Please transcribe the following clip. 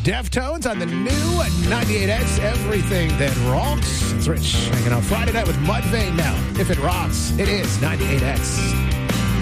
Deftones on the new 98X, Everything That Rocks. It's Rich hanging out Friday night with Mudvayne now. If it rocks, it is 98X.